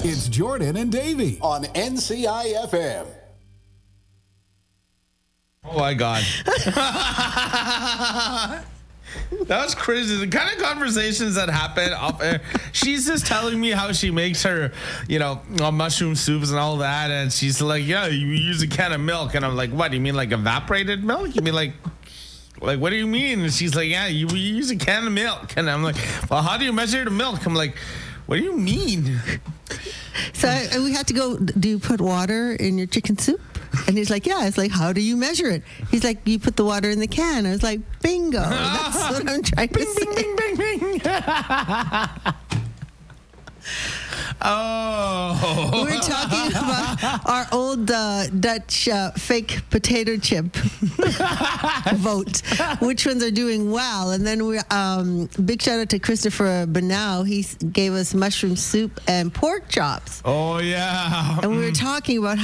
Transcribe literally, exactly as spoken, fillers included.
It's Jordan and Davey on N C I F M. Oh my God. That was crazy. The kind of conversations that happen off air. She's just telling me how she makes her, you know, uh, mushroom soups and all that. And she's like, yeah, you use a can of milk. And I'm like, what? You mean like evaporated milk? You mean like, like, what do you mean? And she's like, yeah, you, you use a can of milk. And I'm like, well, how do you measure the milk? I'm like, what do you mean? So I, we had to go, do you put water in your chicken soup? And he's like, yeah. It's like, how do you measure it? He's like, you put the water in the can. I was like, bingo. That's what I'm trying to say. Bing, bing, bing, bing. Oh. We were talking about our old uh, Dutch uh, fake potato chip vote. Which ones are doing well? And then we um, big shout out to Christopher Banau. He gave us mushroom soup and pork chops. Oh, yeah. And we were talking about